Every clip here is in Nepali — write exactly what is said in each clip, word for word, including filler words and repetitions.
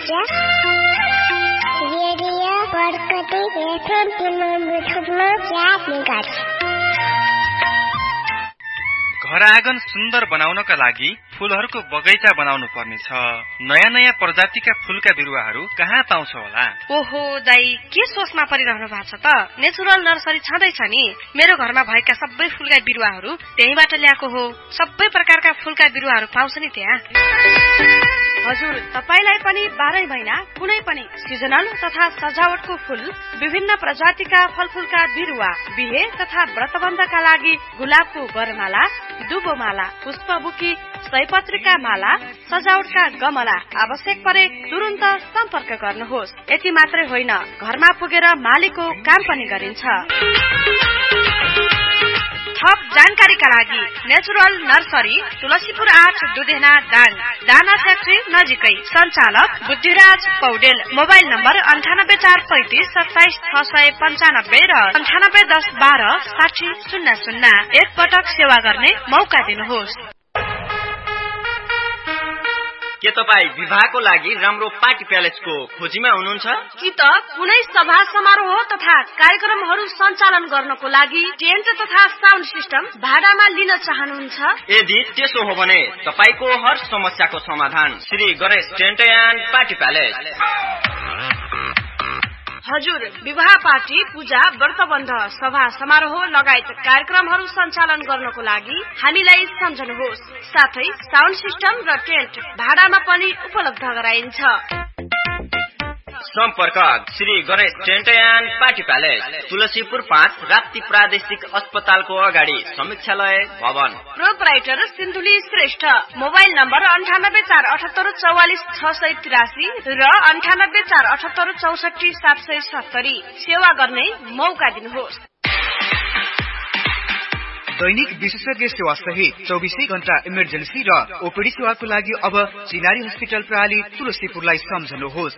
समस्या रेडियो बरकती एफएम किलोमिटरमा चार मेगाहर्ज। घर आँगन सुन्दर बनाउनका लागि फूलहरूको बगैँचा बनाउनु पर्नेछ। नयाँ नयाँ प्रजातिका फूलका बिरुवाहरू कहाँ पाउँछ होला? ओहो दाई, के सोचमा परिरहनु भएको छ त? नेचुरल नर्सरी छँदैछ नि। मेरो घरमा भएका सबै फूलका बिरुवाहरू त्यहीबाट ल्याएको हो। सबै प्रकारका फूलका बिरुवाहरू पाउँछ नि त्यहाँ। हजुर, तपाईलाई पनि बाह्रै महिना कुनै पनि सिजनल तथा सजावटको फूल, विभिन्न प्रजातिका फलफूलका बिरुवा, बिहे तथा व्रतबन्धका लागि गुलाबको वरमाला, दुबोमाला, पुष्पबुकी, सयपत्रीका माला, सजावटका गमला आवश्यक परे तुरुन्त सम्पर्क गर्नुहोस्। यति मात्रै होइन, घरमा पुगेर मालीको काम पनि गरिन्छ। थप जानकारीका लागि नेचुरल नर्सरी तुलसीपुर आठ दुधेना दाङ, दाना फ्याक्ट्री नजिकै। सञ्चालक बुद्धिराज पौडेल। मोबाइल नम्बर अन्ठानब्बे चार पैंतिस सत्ताइस छ सय पन्चानब्बे र अन्ठानब्बे दस बाह्र साठी शून्य शून्य। एक पटक सेवा गर्ने मौका दिनुहोस्। के तपाईँ विवाहको लागि राम्रो पार्टी प्यालेसको खोजीमा हुनुहुन्छ? कि त कुनै सभा समारोह तथा कार्यक्रमहरू सञ्चालन गर्नको लागि टेन्ट तथा साउन्ड सिस्टम भाडामा लिन चाहनुहुन्छ? यदि त्यसो हो भने तपाईको हर समस्याको समाधान Shri Ganesh tent and party palace. हजुर, विवाह पार्टी, पूजा, व्रतबन्ध, सभा समारोह लगायत कार्यक्रमहरू सञ्चालन गर्नको लागि हामीलाई सम्झनुहोस्। साथै साउन्ड सिस्टम र टेन्ट भाडामा पनि उपलब्ध गराइन्छ। सम्पर्क Shri Ganesh tent and party palace, Tulsipur पाँच, राप्ती प्रादेशिक अस्पतालको अगाडि, समीक्षालय भवन। Proprietor Sindhuli Shrestha. Mobile number अन्ठानब्बे चार अठहत्तर चौवालिस छ सय तिरासी र अन्ठानब्बे चार अठहत्तर चौसठी सात सय सत्तरी। सेवा गर्ने मौका दिनुहोस्। दैनिक विशेषज्ञ सेवा सहित चौबिसै घण्टा इमर्जेन्सी र ओपीडी सेवाको लागि अब चिनारी हस्पिटल प्रणाली तुलसीपुरलाई सम्झनुहोस्।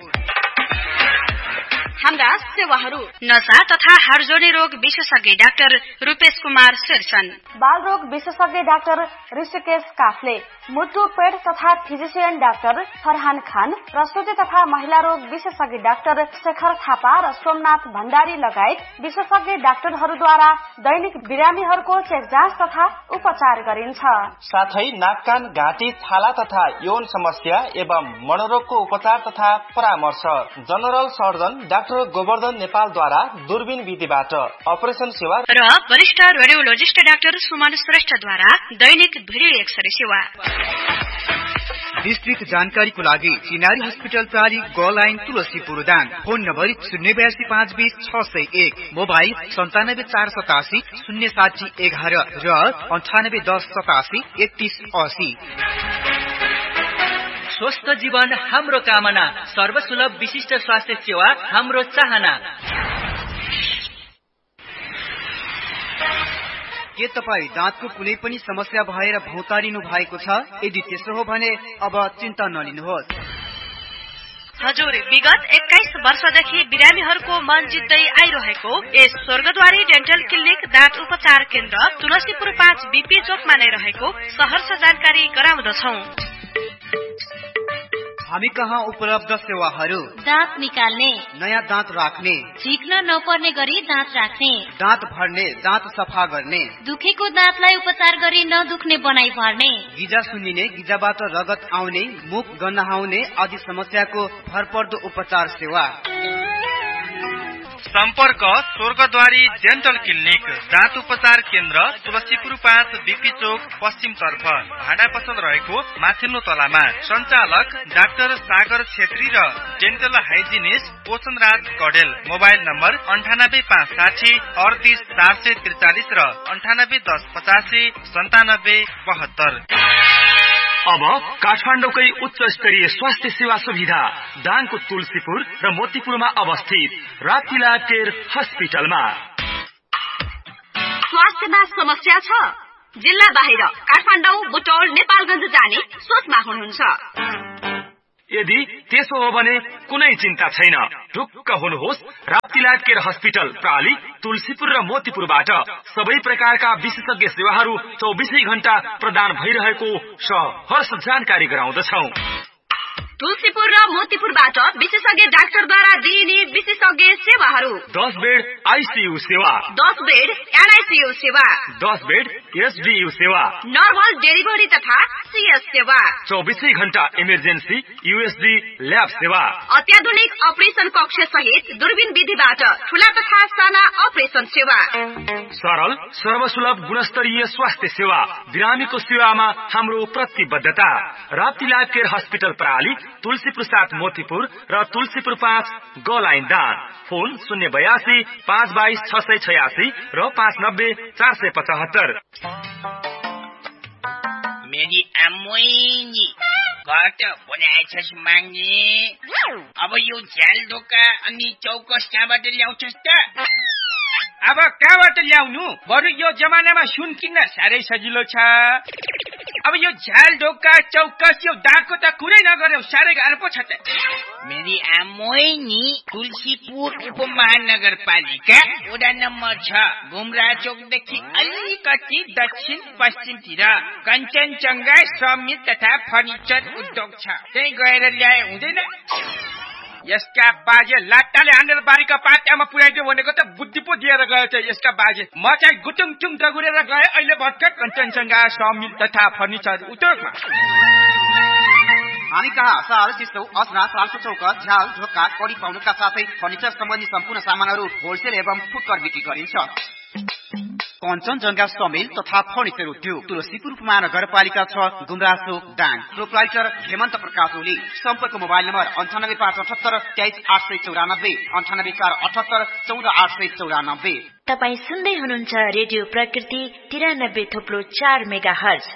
हाम्रा सेवाहरू: नशा तथा हाडजोडी रोग विशेषज्ञ डाक्टर रूपेश कुमार शेरसन, बाल रोग विशेषज्ञ डाक्टर ऋषिकेश काफले, मुटु पेट तथा फिजिशियन डाक्टर फरहान खान, प्रसुति तथा महिला रोग विशेषज्ञ डाक्टर शेखर थापा र सोमनाथ भण्डारी लगायत विशेषज्ञ डाक्टरहरूद्वारा दैनिक बिरामीहरूको चेक जाँच तथा उपचार गरिन्छ। साथै नाक कान घाँटी छाला तथा यौन समस्या एवं मनोरोगको उपचार तथा परामर्श जनरल सर्जन डाक्टर गोवर्धन नेपालद्वारा दूरबीन विधिबाट अपरेसन सेवा र वरिष्ठ रेडियोलोजिस्ट डाक्टर सुमन श्रेष्ठद्वारा दैनिक भिडियो एक्सरे सेवा। विस्तृत जानकारीको लागि चिनारी हस्पिटल प्रणाली ग line Tulsipur Dang. Phone number शून्य बयासी पाँच बीस छ सय एक, मोबाइल सन्तानब्बे चार सतासी शून्य साठी एघार र अन्ठानब्बे दस सतासी एकतीस असी। स्वस्थ जीवन हाम्रो कामना, सर्वसुलभ विशिष्ट स्वास्थ्य सेवा हाम्रो चाहना। के तपाईँ दाँतको कुनै पनि समस्या भएर भौतारिनु भएको छ? यदि त्यसो हो भने अब चिन्ता नलिनुहोस्। हजुर, विगत एक्काइस वर्षदेखि बिरामीहरूको मन जित्दै आइरहेको यस स्वर्गद्वारी डेन्टल क्लिनिक दाँत उपचार केन्द्र तुलसीपुर पाँच बीपी चोकमा नै रहेको सहर्ष जानकारी गराउँदछौं। हामी कहाँ उपलब्ध सेवाहरू: दाँत निकाल्ने, नयाँ दाँत राख्ने, झिक्न नपर्ने गरी दाँत राख्ने, दाँत भर्ने, दाँत सफा गर्ने, दुखेको दाँतलाई उपचार गरी नदुख्ने बनाइ भर्ने, गिजा सुन्निने, गिजाबाट रगत आउने, मुख गन्हाउने आदि समस्याको भरपर्दो उपचार सेवा। सम्पर्क स्वर्गद्वारी डेन्टल क्लिनिक दाँत उपचार केन्द्र तुलसीपुर पाँच बीपी चोक पश्चिम तर्फ, भाडा पसल रहेको माथिल्लो तलामा। सञ्चालक डाक्टर सागर छेत्री र डेन्टल हाइजिनिस्ट पोषण राज कडेल। मोबाइल नम्बर अन्ठानब्बे पाँच साठी अडतिस चार सय त्रिचालिस र अन्ठानब्बे दस पचासी सन्तानब्बे बहत्तर। अब काठमाडौँकै उच्च स्तरीय स्वास्थ्य सेवा सुविधा दाङको तुलसीपुर र मोतीपुरमा अवस्थित राप्तीला केयर हस्पिटलमा। स्वास्थ्यमा समस्या छ? जिल्ला बाहिर काठमाडौँ, बुटौल, नेपालगञ्ज जाने सोचमा हुनुहुन्छ? यदि त्यसो हो भने कुनै चिन्ता छैन। ढुक्क हुनुहोस्। राप्तीला केयर हस्पिटल प्राली तुलसीपुर र मोतीपुरबाट सबै प्रकारका विशेषज्ञ सेवाहरू चौबिसै घण्टा प्रदान भइरहेको सहर्ष जानकारी गराउँदछौं। तुलसीपुर र मोतीपुरबाट विशेषज्ञ डाक्टरद्वारा दिइने विशेषज्ञ सेवाहरू। दस बेड आईसीयू सेवा, दस बेड एनआईसीयू सेवा, दस बेड एसडीयू सेवा, नर्मल डेलिभरी तथा सीएस सेवा, चौबीसै घण्टा इमर्जेन्सी यूएसडी ल्याब सेवा, अत्याधुनिक अपरेसन कक्ष सहित दूरबीन विधिबाट ठूला तथा साना अपरेसन सेवा, सरल सर्वसुलभ गुणस्तरीय स्वास्थ्य सेवा। बिरामीको सेवामा हाम्रो प्रतिबद्धता। राप्ती लाइफ केयर हस्पिटल प्रणाली तुलसीपुर सात मोतीपुर र तुलसीपुर पाँच ग लाइन दान। फोन शून्य बयासी पाँच बाइस छ सय छयासी र पाँच नब्बे चार सय पचहत्तर। मेरी आमोइनी घर त बनाएछस् माग्ने, अब यो झ्याल ढोका अनि चौकस कहाँबाट ल्याउँछस् त? अब कहाँबाट ल्याउनु? बरु यो जमानामा सुन किन्न साह्रै सजिलो छ। अब यो झ्याल ढोका चौकस यो दागको त कुरै नगर्यो, साह्रै गाह्रो पो छ त। मेरी आमोइनी तुलसीपुर उपमहानगरपालिका वडा नम्बर छ, घुमरा चौकदेखि अलिकति दक्षिण पश्चिमतिर कञ्चनजङ्घा समित तथा फर्निचर उद्योग छ। त्यही गएर ल्याए हुँदैन? यसका बाजे लाट्टाले हानेर बारीका पात्यामा पुर्याइदियो भनेको त बुद्धि पो दिएर गयो त यसका बाजे। म चाहिँ गुटुङ टुङ दगुरेर गए अहिले भर्खर कञ्चनजङ्घा समिल तथा फर्निचर उद्योगमा। हामी कहाँ साल चिसो असना सालको चौकस झ्याल ढोका कडी पाउनुका साथै फर्निचर सम्बन्धी सम्पूर्ण सामानहरू होलसेल एवं फुटकर बिक्री गरिन्छ। कञ्चनजङ्घा समेल तथा फर्निचर उद्योग तुलसीपुर उपमहानगरपालिका छ, गुमरासो डाङ। प्रोप्राइटर हेमन्त प्रकाश ओली। सम्पर्क मोबाइल नम्बर अन्ठानब्बे पाँच अठहत्तर तेइस आठ सय चौरानब्बे, अन्ठानब्बे चार अठहत्तर चौध आठ सय चौरानब्बे। तपाईँ सुन्दै हुनुहुन्छ रेडियो प्रकृति तिरानब्बे थोप्लो चार मेगा हर्ज।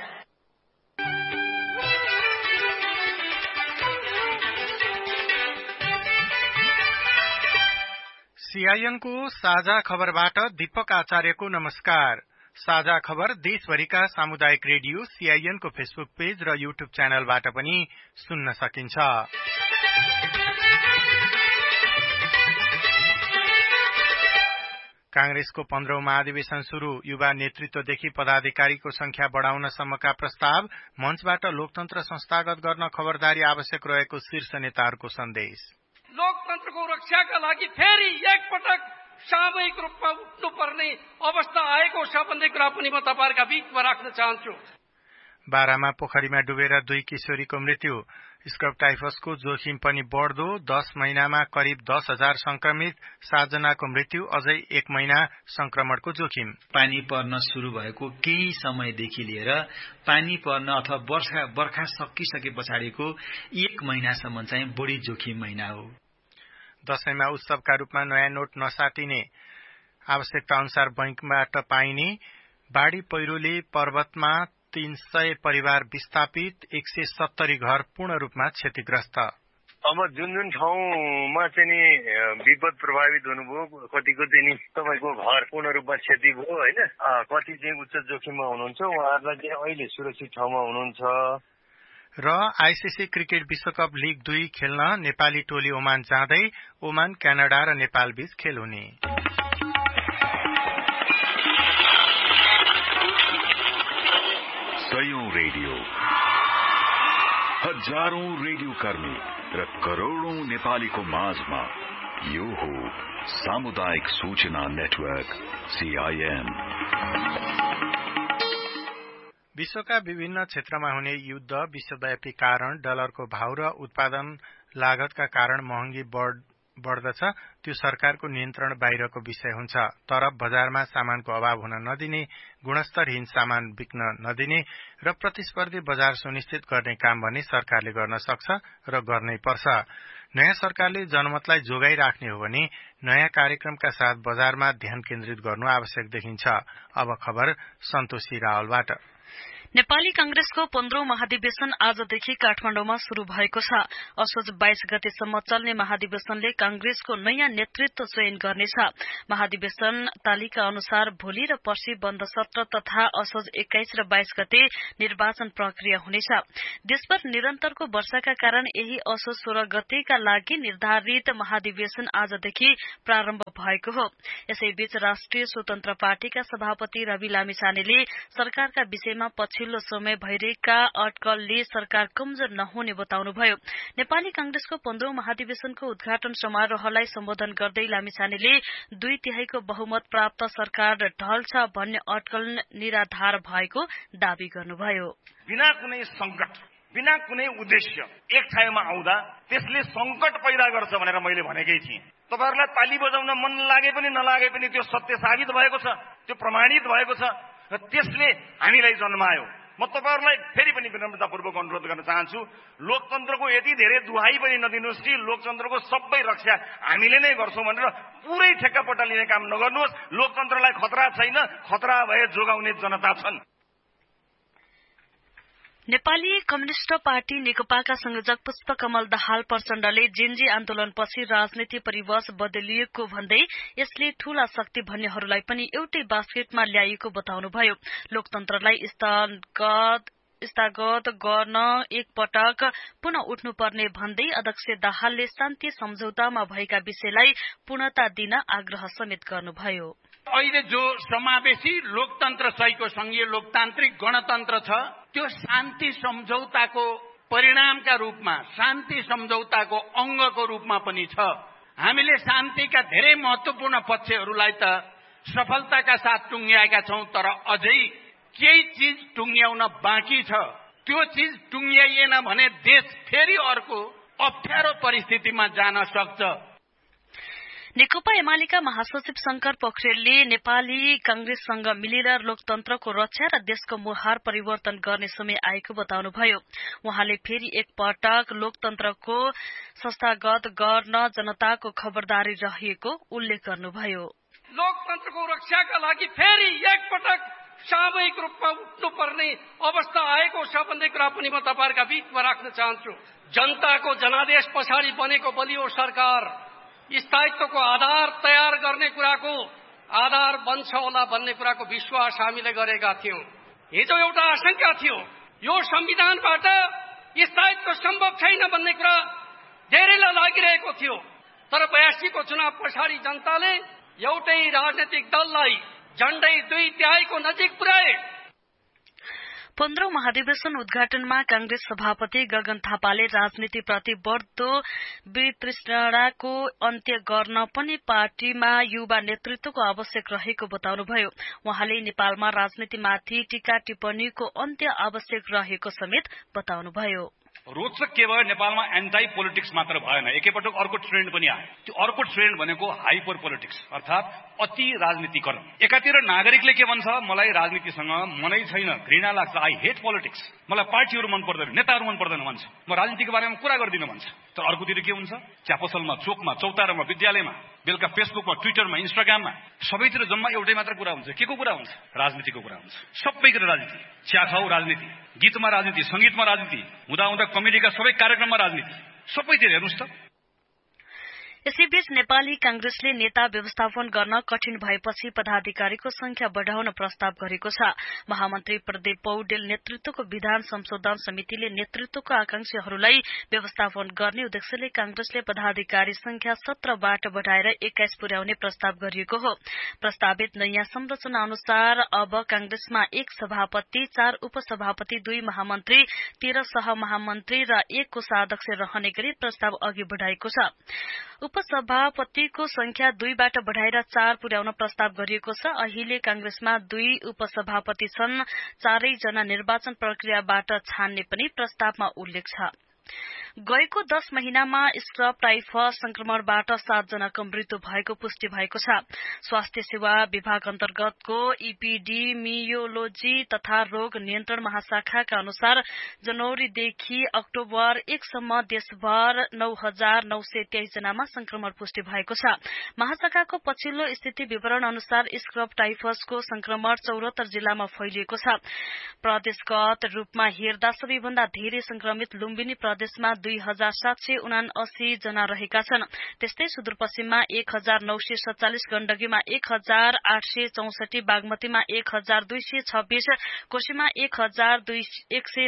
सीआईएनको साझा खबरबाट दीपक आचार्यको नमस्कार। साझा खबर देशभरिका सामुदायिक रेडियो सीआईएनको फेसबुक पेज र युट्युब च्यानलबाट पनि सुन्न सकिन्छ। कांग्रेसको पन्ध्रौं महाधिवेशन शुरू। युवा नेतृत्वदेखि पदाधिकारीको संख्या बढ़ाउनसम्मका प्रस्ताव। मञ्चबाट लोकतन्त्र संस्थागत गर्न खबरदारी आवश्यक रहेको शीर्ष नेताहरूको सन्देश। लोकतन्त्रको रक्षाका लागि फेरि एकपटक सामूहिक रूपमा उठ्नुपर्ने अवस्था आएको छ भन्ने कुरा पनि म तपाईहरुका बीचमा राख्न चाहन्छु। बारामा पोखरीमा डुबेर दुई किशोरीको मृत्यु। स्क्रब टाइफसको जोखिम पनि बढ्दो। दस महिनामा करिब दस हजार संक्रमित, सात जनाको मृत्यु, अझै एक महिना संक्रमणको जोखिम। पानी पर्न शुरू भएको केही समयदेखि लिएर पानी पर्न अथवा वर्षा बर्खा सकिसके पछाडिको एक महिनासम्म चाहिँ बढी जोखिम महिना हो। दशैंमा उत्सवका रूपमा नयाँ नोट नसाटिने। आवश्यकता अनुसार बैंकबाट पाइने। बाढ़ी पहिरोले पर्वतमा तीन सय परिवार विस्थापित, एक सय सत्तरी घर पूर्ण रूपमा क्षतिग्रस्त। अब जुन जुन ठाउँमा चाहिँ नि विपद प्रभावित हुनुभयो, कतिको चाहिँ नि तपाईँको घर पूर्ण रूपमा क्षति भयो होइन, कति चाहिँ उच्च जोखिममा हुनुहुन्छ उहाँहरूलाई चाहिँ अहिले सुरक्षित ठाउँमा हुनुहुन्छ। र आईसीसी क्रिकेट विश्वकप लीग दुई खेल्न नेपाली टोली ओमान जाँदै। ओमान, क्यानाडा र नेपाल बीच खेल हुने। सयौं रेडियो, हजारौं रेडियो कर्मी र करोड़ौं नेपालीको माझमा यो हो सामुदायिक सूचना नेटवर्क सीआईएन। विश्वका विभिन्न क्षेत्रमा हुने युद्ध, विश्वव्यापी कारण, डलरको भाव र उत्पादन लागतका कारण महँगी बढ्दछ। त्यो सरकारको नियन्त्रण बाहिरको विषय हुन्छ। तर बजारमा सामानको अभाव हुन नदिने, गुणस्तरहीन सामान बिक्न नदिने र प्रतिस्पर्धी बजार सुनिश्चित गर्ने काम भने सरकारले गर्न सक्छ र गर्नै पर्छ। नयाँ सरकारले जनमतलाई जोगाइराख्ने हो भने नयाँ कार्यक्रमका साथ बजारमा ध्यान केन्द्रित गर्नु आवश्यक देखिन्छ। अब खबर सन्तोषी रावलबाट। नेपाली कांग्रेसको पन्ध्रौं महाधिवेशन आजदेखि काठमाडौँमा शुरू भएको छ। असोज बाइस गतेसम्म चल्ने महाधिवेशनले कांग्रेसको नयाँ नेतृत्व चयन गर्नेछ। महाधिवेशन तालिका अनुसार भोलि र पर्सि बन्द सत्र तथा असोज एक्काइस र बाइस गते निर्वाचन प्रक्रिया हुनेछ। देशभर निरन्तरको वर्षाका कारण यही असोज सोह्र गतेका लागि निर्धारित महाधिवेशन आजदेखि प्रारम्भ भएको हो। यसैबीच राष्ट्रिय स्वतन्त्र पार्टीका सभापति रवि लामिछानेले सरकारका विषयमा पक्ष पछिल्लो समय भइरहेका अटकलले सरकार कमजोर नहुने बताउनुभयो। नेपाली कांग्रेसको पन्ध्रौं महाधिवेशनको उद्घाटन समारोहलाई सम्बोधन गर्दै लामिछानेले दुई तिहाईको बहुमत प्राप्त सरकार ढल्छ भन्ने अटकल निराधार भएको दावी गर्नुभयो। बिना कुनै संकट, बिना कुनै उद्देश्य एक ठाउँमा आउँदा त्यसले संकट पैदा गर्छ भनेर मैले भनेकै थिएँ। तपाईहरुलाई ताली बजाउन मन लागे पनि नलागे पनि त्यो सत्य साबित भएको छ, त्यो प्रमाणित भएको छ र त्यसले हामीलाई जन्मायो। म तपाईहरुलाई फेरि पनि विनम्रतापूर्वक अनुरोध गर्न चाहन्छु, लोकतन्त्रको यति धेरै दुहाई पनि नदिनुहोस् कि लोकतन्त्रको सबै रक्षा हामीले नै गर्छौं भनेर पुरै ठेक्कापट्टा लिने काम नगर्नुहोस्। लोकतन्त्रलाई खतरा छैन, खतरा भए जोगाउने जनता छन्। नेपाली कम्युनिष्ट पार्टी नेकपाका संयोजक पुष्पकमल दाहाल प्रचण्डले जेन्जी आन्दोलनपछि राजनीति परिवेश बदलिएको भन्दै यसले ठूला शक्ति भन्नेहरूलाई पनि एउटै बास्केटमा ल्याएको बताउनुभयो। लोकतन्त्रलाई स्थगत स्थगत गर्न एक पटक पुनः उठ्नुपर्ने भन्दै अध्यक्ष दाहालले शान्ति सम्झौतामा भएका विषयलाई पूर्णता दिन आग्रह समेत गर्नुभयो। अहिले जो समावेशी लोकतन्त्र सहितको संघीय लोकतान्त्रिक गणतन्त्र छ त्यो शान्ति सम्झौताको परिणामका रूपमा, शान्ति सम्झौताको अंगको रूपमा पनि छ। हामीले शान्तिका धेरै महत्वपूर्ण पक्षहरूलाई त सफलताका साथ टुंग्याएका छौं, तर अझै केही चीज टुंग्याउन बाँकी छ। त्यो चीज टुंग्याइएन भने देश फेरि अर्को अप्ठ्यारो परिस्थितिमा जान सक्छ। नेकपा एमालेका महासचिव शंकर पोखरेलले नेपाली कांग्रेससँग मिलेर लोकतन्त्रको रक्षा र देशको मुहार परिवर्तन गर्ने समय आएको बताउनुभयो। उहाँले फेरि एक पटक लोकतन्त्रको संस्थागत गर्न जनताको खबरदारी रहेको उल्लेख गर्नुभयो। लोकतन्त्रको रक्षाका लागि फेरि एक पटक सामूहिक रूपमा उठ्नुपर्ने अवस्था आएको छ भन्ने कुरा पनि म तपाईहरुका बीचमा राख्न चाहन्छु। जनताको जनादेश पछाडि बनेको बलियो सरकार स्थायित्वको आधार तयार गर्ने कुराको आधार बन्छ होला भन्ने कुराको विश्वास हामीले गरेका थियौं। हिजो एउटा आशंका थियो यो संविधानबाट स्थायित्व सम्भव छैन भन्ने कुरा धेरैलाई लागिरहेको थियो, तर बयासी को चुनाव पछाडि जनताले एउटै राजनीतिक दललाई झण्डै दुई तिहाईको नजिक पुर्याए। पन्ध्रौं महाधिवेशन उद्घाटनमा कांग्रेस सभापति गगन थापाले राजनीतिप्रति बढ़दो वितृष्णाको अन्त्य गर्न पनि पार्टीमा युवा नेतृत्वको आवश्यक रहेको बताउनुभयो। उहाँले नेपालमा राजनीतिमाथि टीका टिप्पणीको अन्त्य आवश्यक रहेको समेत बताउनुभयो। रोचक के भयो, नेपालमा एन्टाई पोलिटिक्स मात्र भएन, एकैपटक अर्को ट्रेन्ड पनि आयो। त्यो अर्को ट्रेन्ड भनेको हाइपर पोलिटिक्स अर्थात अति राजनीतिकरण। एकातिर नागरिकले के भन्छ, मलाई राजनीतिसँग मनै छैन, घृणा लाग्छ, आई हेट पोलिटिक्स, मलाई पार्टीहरू मन पर्दैन, नेताहरू मन पर्दैन भन्छ, म राजनीतिको बारेमा कुरा गर्दिन भन्छ। तर अर्कोतिर के हुन्छ, च्यापसलमा, चोकमा, चौतारामा, विद्यालयमा, बेलुका फेसबुकमा, ट्विटरमा, इन्स्टाग्राममा सबैतिर जम्मा एउटै मात्र कुरा हुन्छ। के को कुरा हुन्छ? राजनीतिको कुरा हुन्छ। सबैतिर राजनीति, चिया खाऊ राजनीति, गीतमा राजनीति, संगीतमा राजनीति, हुँदा हुँदा कमेडीका सबै कार्यक्रममा राजनीति, सबैतिर हेर्नुस् त। यसैबीच नेपाली कांग्रेसले नेता व्यवस्थापन गर्न कठिन भएपछि पदाधिकारीको संख्या बढ़ाउन प्रस्ताव गरेको छ। महामन्त्री प्रदीप पौडेल नेतृत्वको विधान संशोधन समितिले नेतृत्वको आकांक्षीहरूलाई व्यवस्थापन गर्ने उद्देश्यले कांग्रेसले पदाधिकारी संख्या सत्रबाट बढ़ाएर एक्काइस पुर्याउने प्रस्ताव गरिएको हो। प्रस्तावित नयाँ संरचना अनुसार अब कांग्रेसमा एक सभापति, चार उपसभापति, दुई महामन्त्री, तेह्र सहमहामन्त्री र एक कोषाध्यक्ष रहने गरी प्रस्ताव अघि बढ़ाएको छ। उपसभापतिको संख्या दुईबाट बढ़ाएर चार पुर्याउन प्रस्ताव गरिएको छ। अहिले कांग्रेसमा दुई उपसभापति छन्। चारैजना निर्वाचन प्रक्रियाबाट छान्ने पनि प्रस्तावमा उल्लेख छ। गएको दश महिनामा स्क्रब टाइफस संक्रमणबाट सातजनाको मृत्यु भएको पुष्टि भएको छ। स्वास्थ्य सेवा विभाग अन्तर्गतको इपिडेमियोलोजी तथा रोग नियन्त्रण महाशाखाका अनुसार जनवरीदेखि अक्टोबर एकसम्म देशभर नौ हजार नौ सय तेइस जनामा संक्रमण पुष्टि भएको छ। महाशाखाको पछिल्लो स्थिति विवरण अनुसार स्क्रब टाइफसको संक्रमण चौरात्तर जिल्लामा फैलिएको छ। प्रदेशगत रूपमा हेर्दा सबैभन्दा धेरै संक्रमित लुम्बिनी प्रदेशमा दुई हजार सात सय उनासी जना रहेका छन्। त्यस्तै सुदूरपश्चिममा एक हजार नौ सय सत्तालिस, गण्डकीमा एक हजार आठ सय चौसठी, बागमतीमा एक हजार दुई सय छब्बीस, कोशीमा एक हजार एक सय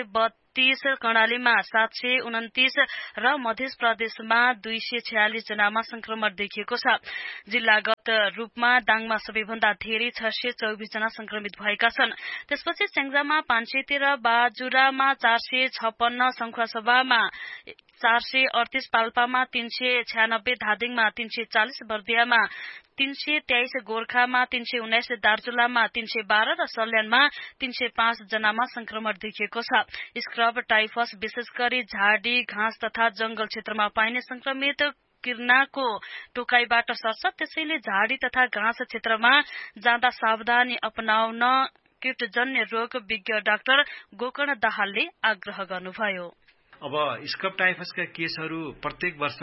तीस, कर्णालीमा सात सय उन्तिस र मध्य प्रदेशमा दुई सय छयालिस जनामा संक्रमण देखिएको छ। जिल्लागत रूपमा दाङमा सबैभन्दा धेरै छ सय चौबिस जना संक्रमित भएका छन्। त्यसपछि स्याङ्जामा पाँच सय तेह्र, बाजुरामा चार सय छप्पन्न, संखुवासभामा चार सय अडतीस, पाल्पामा तीन सय छयानब्बे, धादिङमा तीन सय चालिस, बर्दियामा तीन सय तेइस, गोर्खामा तीन सय उन्नाइस, दार्चुलामा तीन सय बाह्र र सल्यानमा तीन सय पाँच जनामा संक्रमण देखिएको छ। स्क्रब टाइफस विशेष गरी झाडी, घाँस तथा जंगल क्षेत्रमा पाइने संक्रमित किर्नाको टोकाईबाट सर्छ। त्यसैले झाडी तथा घाँस क्षेत्रमा जाँदा सावधानी अपनाउन कीटजन्य रोग विज्ञ डाक्टर गोकर्ण दाहालले आग्रह गर्नुभयो। अब स्क्रब टाइफसका केसहरू प्रत्येक वर्ष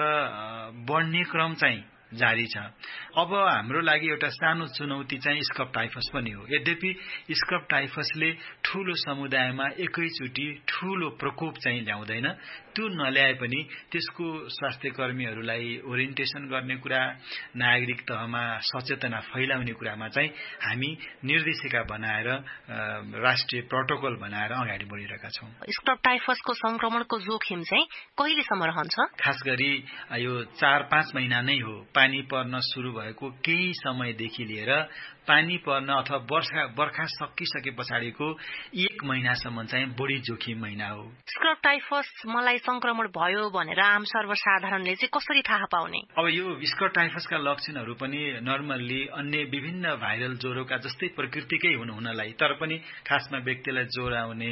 बढ्ने क्रम चाहिँ जारी छ। अब हाम्रो लागि एउटा सानो चुनौती चाहिँ स्क्रब टाइफस पनि हो। यद्यपि स्क्रब टाइफसले ठूलो समुदायमा एकैचोटि ठूलो प्रकोप चाहिँ ल्याउँदैन। त्यो नल्याए पनि त्यसको स्वास्थ्य कर्मीहरूलाई ओरिएन्टेसन गर्ने कुरा, नागरिक तहमा सचेतना फैलाउने कुरामा चाहिँ हामी निर्देशिका बनाएर राष्ट्रिय प्रोटोकल बनाएर अगाडि बढिरहेका छौं। स्क्रब टाइफसको संक्रमणको जोखिम चाहिँ कहिलेसम्म रहन्छ? खास गरी यो चार पाँच महिना नै हो। पानी पर्न सुरु भएको केही समयदेखि लिएर पानी पर्न अथवा वर्षा बर्खा सकिसके पछाडिको एक महिनासम्म चाहिँ बढी जोखिम महिना हो। स्क्रब टाइफस मलाई संक्रमण भयो भनेर आम सर्वसाधारणले चाहिँ कसरी थाहा पाउने? अब यो स्क्रब टाइफसका लक्षणहरू पनि नर्मल्ली अन्य विभिन्न भाइरल ज्वरोका जस्तै प्रकृतिकै हुनु हुनलाई, तर पनि खासमा व्यक्तिलाई ज्वरो आउने,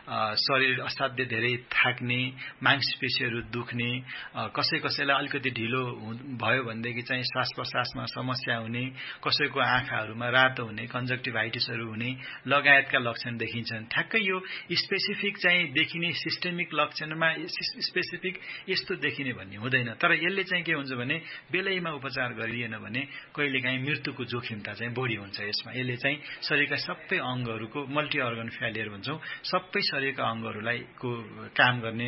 शरीर असाध्य धेरै थाक्ने, मांसपेशीहरू दुख्ने, कसै कसैलाई अलिकति ढिलो भयो भनेदेखि चाहिँ श्वास प्रश्वासमा समस्या हुने, कसैको आँखाहरूमा रातो हुने, कन्जक्टिभाइटिसहरू हुने लगायतका लक्षण देखिन्छन्। ठ्याक्कै यो स्पेसिफिक चाहिँ देखिने सिस्टेमिक लक्षणमा स्पेसिफिक यस्तो देखिने भन्ने हुँदैन। तर यसले चाहिँ के हुन्छ भने बेलैमा उपचार गरिएन भने कहिलेकाहीँ मृत्युको जोखिमता चाहिँ बढी हुन्छ। यसमा यसले चाहिँ शरीरका सबै अंगहरूको मल्टी अर्गन फेलियर भन्छौं, सबै शरीरका अंगहरूलाई को काम गर्ने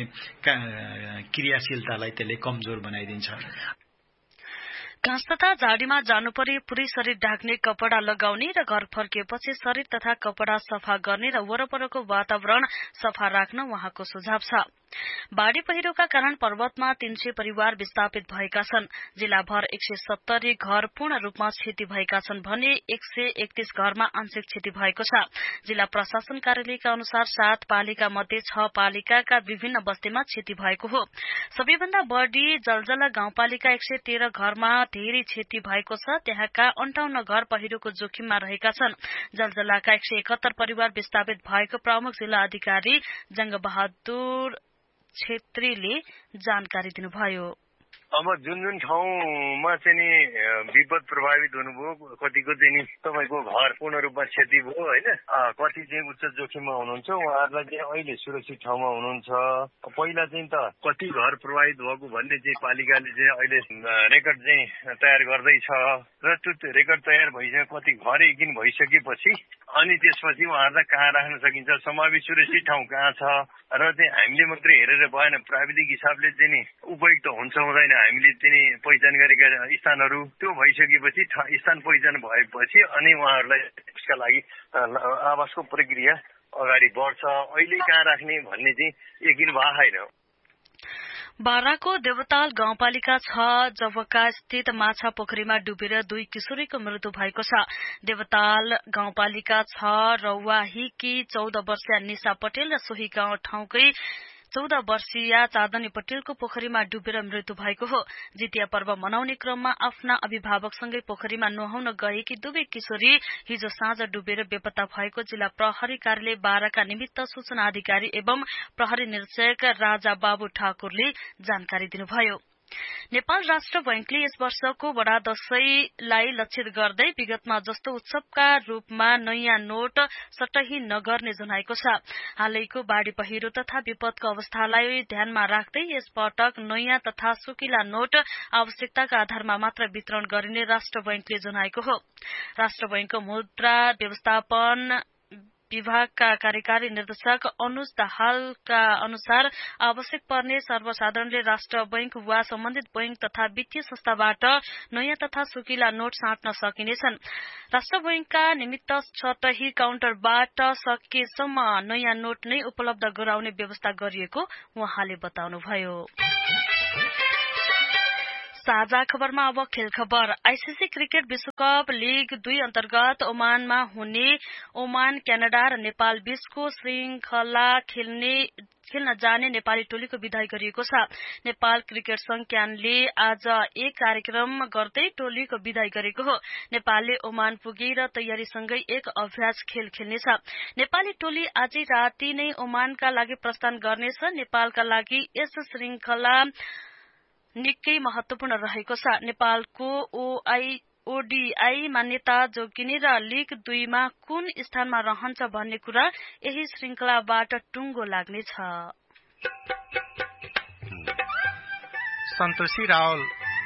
क्रियाशीलतालाई त्यसले कमजोर बनाइदिन्छ। घाँस तथा झाडीमा जानु परे पुरै शरीर ढाक्ने कपडा लगाउने र घर फर्किएपछि शरीर तथा कपडा सफा गर्ने र वरपरको वातावरण सफा राख्न उहाँको सुझाव छ। बाढ़ी पहिरोका कारण पर्वतमा तीन सय परिवार विस्थापित भएका छन्। जिल्लाभर एक सय सत्तरी घर पूर्ण रूपमा क्षति भएका छन् भने एक सय एकतीस घरमा आंशिक क्षति भएको छ। जिल्ला प्रशासन कार्यालयका अनुसार सात पालिका मध्ये छ पालिकाका विभिन्न बस्तीमा क्षति भएको हो। सबैभन्दा बढ़ी जलजला गाउँपालिका एक सय तेह्र घरमा धेरै क्षति भएको छ। त्यहाँका अन्ठाउन्न घर पहिरोको जोखिममा रहेका छन्। जलजलाका एक सय एकहत्तर परिवार विस्थापित भएको प्रमुख जिल्ला अधिकारी जंगबहादुर छेत्रीले जानकारी दिनुभयो। अब जुन जुन ठाउँमा चाहिँ नि विपद प्रभावित हुनुभयो, कतिको चाहिँ नि तपाईँको घर पूर्ण रूपमा क्षति भयो होइन, कति चाहिँ उच्च जोखिममा हुनुहुन्छ उहाँहरूलाई चाहिँ अहिले सुरक्षित ठाउँमा हुनुहुन्छ। पहिला चाहिँ त कति घर प्रभावित भएको भन्ने चाहिँ पालिकाले चाहिँ अहिले रेकर्ड चाहिँ तयार गर्दैछ र त्यो रेकर्ड तयार भइसके कति घर यकिन भइसकेपछि अनि त्यसपछि उहाँहरूलाई कहाँ राख्न सकिन्छ, समावेश सुरक्षित ठाउँ कहाँ छ र चाहिँ हामीले मात्रै हेरेर भएन, प्राविधिक हिसाबले चाहिँ नि उपयुक्त हुन्छ हुँदैन हामीले चाहिँ पहिचान गरेका स्थानहरू त्यो भइसकेपछि स्थान पहिचान भएपछि अनि उहाँहरूलाई त्यसका लागि आवासको प्रक्रिया अगाडि बढ्छ। अहिले कहाँ राख्ने भन्ने चाहिँ यकिन भएको छैन। बाराको देवताल गाउँपालिका छ जवका स्थित माछा पोखरीमा डुबेर दुई किशोरीको मृत्यु भएको छ। देवताल गाउँपालिका छ रौवाहीकी चौध वर्षीय निशा पटेल र सोही गाउँ ठाउँकै चौध वर्षीय चाँदनी पटेलको पोखरीमा डुबेर मृत्यु भएको हो। जितिया पर्व मनाउने क्रममा आफ्ना अभिभावकसँगै पोखरीमा नुहाउन गएकी दुवै किशोरी हिजो साँझ डुबेर बेपत्ता भएको जिल्ला प्रहरी कार्यालय बाराका निमित्त सूचना अधिकारी एवं प्रहरी निरीक्षक राजा बाबु ठाकुरले जानकारी दिनुभयो। नेपाल राष्ट्र बैंकले यस वर्षको बडा दशैंलाई लक्षित गर्दै विगतमा जस्तो उत्सवका रूपमा नयाँ नोट सटही नगर्ने जनाएको छ। हालैको बाढ़ी पहिरो तथा विपदको अवस्थालाई ध्यानमा राख्दै यस पटक नयाँ तथा सुकिला नोट आवश्यकताका आधारमा मात्र वितरण गरिने राष्ट्र बैंकले जनाएको हो। राष्ट्र बैंकको मुद्रा व्यवस्थापन विभागका कार्यकारी निर्देशक अनुज दाहालका अनुसार आवश्यक पर्ने सर्वसाधारणले राष्ट्र बैंक वा सम्बन्धित बैंक तथा वित्तीय संस्थाबाट नयाँ तथा सुकिला नोट साट्न सकिनेछन्। राष्ट्र बैंकका निमित्त सतही काउन्टरबाट सकेसम्म नयाँ नोट नै उपलब्ध गराउने व्यवस्था गरिएको उहाँले बताउनुभयो। साझा खबरमा अब खेल खबर। आईसीसी क्रिकेट विश्वकप लीग दुई अन्तर्गत ओमानमा हुने ओमान क्यानाडा र नेपाल बीचको श्रृंखला खेल्ने खेल्न जाने नेपाली टोलीको विदाई गरिएको छ। नेपाल क्रिकेट संघ क्यानले आज एक कार्यक्रम गर्दै टोलीको विदाई गरेको हो। नेपालले ओमान पुगेर तयारीसँगै एक अभ्यास खेल खेल्नेछ। नेपाली टोली आजै राति नै ओमानका लागि प्रस्थान गर्नेछ। नेपालका लागि यस श्रृंखला निकै महत्वपूर्ण रहेको छ। नेपालको ओआई ओडीआई मान्यता जोगिने र लीग दुईमा कुन स्थानमा रहन्छ भन्ने कुरा यही श्रृंखलाबाट टुङ्गो लाग्नेछ। सन्तोषी रावल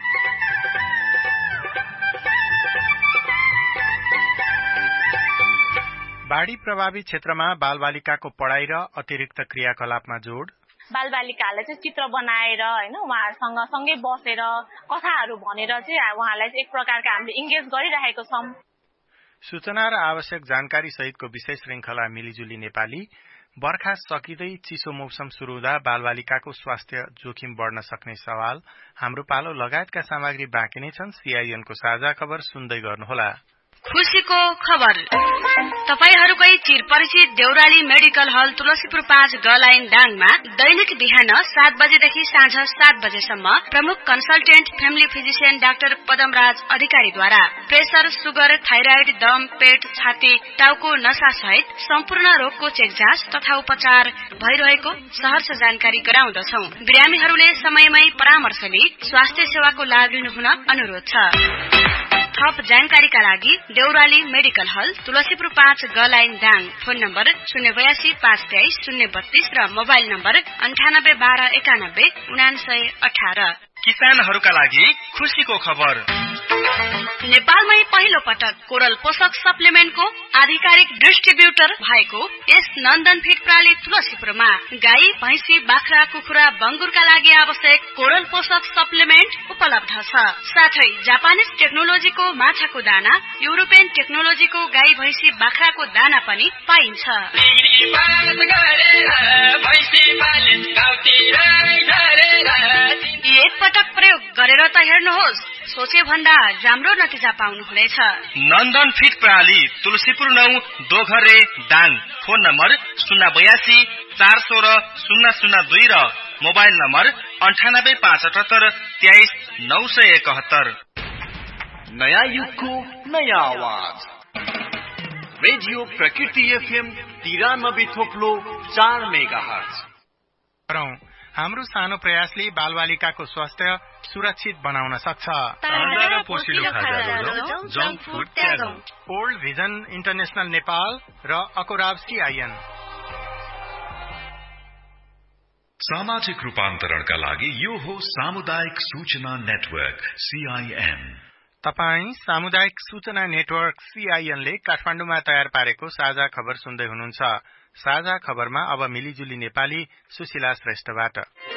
बाढ़ी प्रभावित क्षेत्रमा बालबालिकाको पढ़ाई र अतिरिक्त क्रियाकलापमा जोड। बालबालिकाहरूलाई चाहिँ चित्र बनाएर हैन उहाँहरूसँग सँगै बसेर कथाहरू भनेर चाहिँ उहाँलाई एक प्रकारका हामीले इंगेज गरिरहेको छौं। सूचना र आवश्यक जानकारी सहितको विषय श्रृंखला मिलिजुली नेपाली। बर्खा सकिँदै चिसो मौसम सुरु हुँदा बालबालिकाको स्वास्थ्य जोखिम बढ़न सक्ने सवाल, हाम्रो पालो लगायतका सामग्री बाँकी नै छन्। सीआईएनको साझा खबर सुन्दै गर्नुहोला। खुशीको खबर। तपाईहरुकै चिरपरिचित देउराली मेडिकल हल तुलसीपुर पाँच गलाइन डाङमा दैनिक बिहान सात बजेदेखि साँझ सात बजेसम्म प्रमुख consultant family physician doctor Padamraj अधिकारीद्वारा प्रेसर, सुगर, थाइराइड, दम, पेट, छाती, टाउको नसा सहित सम्पूर्ण रोगको चेक जाँच तथा उपचार भइरहेको सहर्ष जानकारी गराउँदछौं। बिरामीहरूले समयमै परामर्श लिई स्वास्थ्य सेवाको लाभ लिनुहुन अनुरोध छ। थप जानकारीका लागि देउराली मेडिकल हल तुलसीपुर पाँच गलाइन दाङ। फोन नम्बर शून्य बयासी पाँच तेइस शून्य बत्तीस र मोबाइल नम्बर अन्ठानब्बे बाह्र एकानब्बे उनासय अठार। किसानहरूका लागि खुशीको खबर। नेपालमै पहिलो पटक कोरल पोषक सप्लिमेन्टको आधिकारिक डिस्ट्रिब्युटर भएको यस नन्दन फिड प्रणाली तुलसीपुरमा गाई, भैंसी, बाख्रा, कुखुरा, बंगुरका लागि आवश्यक कोरल पोषक सप्लिमेन्ट उपलब्ध छ। साथै जापानिज टेक्नोलोजीको माछाको दाना, युरोपियन टेक्नोलोजीको गाई, भैंसी, बाख्राको दाना पनि पाइन्छ। एक पटक प्रयोग गरेर त हेर्नुहोस्, सोचे भन्दा राम्रो नतिजा पाउनुहुनेछ। नन्दन फिड प्रणाली तुलसीपुर नौ दोघरे दाङ। फोन नम्बर शून्य बयासी चार सोह्र शून्य शून्य दुई र मोबाइल नम्बर अन्ठानब्बे पाँच अठहत्तर तेइस नौ सय एकहत्तर। नयाँ युगको नयाँ आवाज रेडियो प्रकृति एफएम तिरानब्बे थोप्लो चार मेगा हर्ज। हाम्रो सानो प्रयासले बालबालिकाको स्वास्थ्य सुरक्षित बनाउन सक्छ। ओल्ड भिजन इन्टरनेशनल नेपाल र अकोराब सीआईएन। सामाजिक रूपान्तरणका लागि यो हो सामुदायिक सूचना नेटवर्क सीआईएन। तपाई सामुदायिक सूचना नेटवर्क सीआईएन ले काठमाडौँमा तयार पारेको साझा खबर सुन्दै हुनुहुन्छ। साझा खबरमा अब मिलिजुली नेपाली सुशीला श्रेष्ठबाट।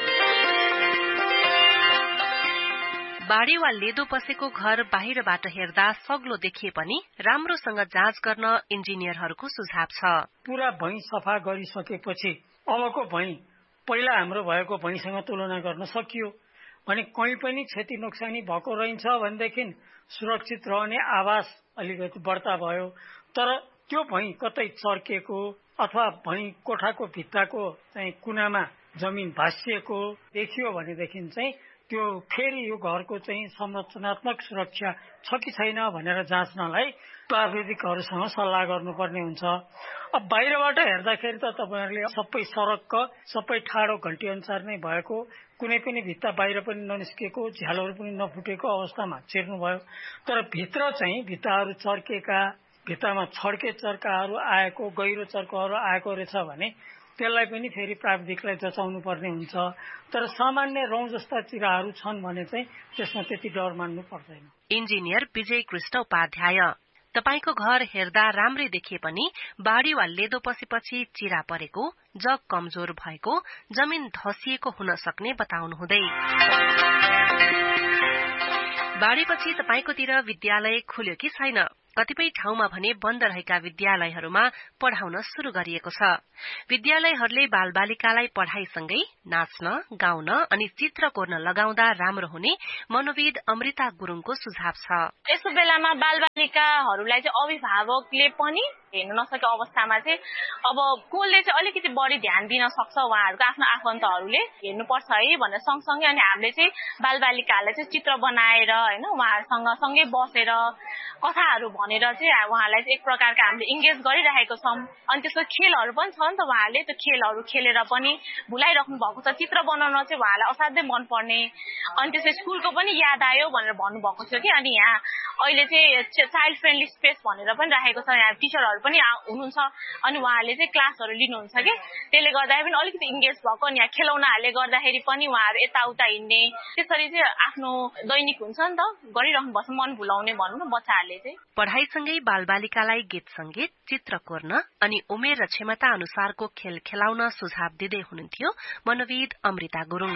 बाढ़ी वा लेदो पसेको घर बाहिरबाट हेर्दा सग्लो देखिए पनि राम्रोसँग जाँच गर्न इन्जिनियरहरूको सुझाव छ। पूरा भैँ सफा गरिसकेपछि अबको भैँ पहिला हाम्रो भएको भैँसँग तुलना गर्न सकियो भने कहीँ पनि क्षति नोक्सानी भएको रहन्छ भनेदेखि सुरक्षित रहने आवाज अलिकति बढ्ता भयो। तर त्यो भैँ कतै चर्केको अथवा भैँ कोठाको भित्ताको चाहिँ कुनामा जमिन भाँसिएको देखियो भनेदेखि चाहिँ त्यो फेरि यो घरको चाहिँ संरचनात्मक सुरक्षा छ कि छैन भनेर जाँच्नलाई प्राविधिकहरूसँग सल्लाह गर्नुपर्ने हुन्छ। अब बाहिरबाट हेर्दाखेरि त तपाईहरुले सबै सडक सबै ठाडो घन्टी अनुसार नै भएको, कुनै पनि भित्ता बाहिर पनि ननिस्केको, झ्यालहरू पनि नफुटेको अवस्थामा चिर्नुभयो। तर भित्र चाहिँ भित्ताहरू चर्केका, भित्तामा छड्के चर्काहरू आएको, गहिरो चर्काहरू आएको रहेछ भने त्यसलाई पनि फेरि प्राविधिकलाई जचाउनु पर्ने हुन्छ। तर सामान्य रौँ जस्ता चिराहरू छन् भने चाहिँ त्यसमा त्यति डर मान्नु पर्दैन। इन्जिनियर विजय कृष्ण उपाध्याय। तपाईको घर हेर्दा राम्रै देखिए पनि बाढ़ी वा लेदो पसेपछि चिरा परेको, जग कमजोर भएको, जमिन धसिएको हुन सक्ने बताउनुहुँदै बाढ़ीपछि तपाईकोतिर विद्यालय खुल्यो कि छैन? कतिपय ठाउँमा भने बन्द रहेका विद्यालयहरूमा पढ़ाउन शुरू गरिएको छ। विद्यालयहरूले बालबालिकालाई पढ़ाईसँगै नाच्न, गाउन अनि चित्र कोर्न लगाउँदा राम्रो हुने मनोविद अमृता गुरुङको सुझाव छ। यसो बेलामा बालबालिकाहरूलाई चाहिँ अभिभावकले पनि हेर्न नसकेको अवस्थामा चाहिँ अब कसले चाहिँ अलिकति बढी ध्यान दिन सक्छ, उहाँहरूको आफ्नो आफन्तहरूले हेर्नुपर्छ है भनेर सँगसँगै अनि हामीले चाहिँ बालबालिकाहरूलाई चाहिँ चित्र बनाएर हैन उहाँहरूसँग सँगै बसेर कथाहरू भनेर चाहिँ उहाँलाई चाहिँ एक प्रकारको हामीले इन्गेज गरिरहेको छौं। अनि त्यसको खेलहरू पनि छ नि त, उहाँहरूले त्यो खेलहरू खेलेर पनि भुलाइराख्नु भएको छ। चित्र बनाउन चाहिँ उहाँलाई असाध्यै मनपर्ने, अनि त्यसै स्कुलको पनि याद आयो भनेर भन्नुभएको थियो कि। अनि यहाँ अहिले चाहिँ चाइल्ड फ्रेन्डली स्पेस भनेर पनि राखेको छ, यहाँ टिचरहरू पनि हुनुहुन्छ अनि उहाँहरूले चाहिँ क्लासहरू लिनुहुन्छ कि, त्यसले गर्दाखेरि पनि अलिकति इन्गेज भएको। अनि यहाँ खेलौनाहरूले गर्दाखेरि पनि उहाँहरू यताउता हिँड्ने त्यसरी चाहिँ आफ्नो दैनिक हुन्छ नि त गरिराख्नुपर्छ, मन भुलाउने भनौँ न बच्चाहरूले चाहिँ। पढ़ाईसँगै बालबालिकालाई गीत संगीत, चित्र कोर्न अनि उमेर र क्षमता अनुसारको खेल खेलाउन सुझाव दिँदै हुनुहुन्थ्यो मनोविद अमृता गुरुङ।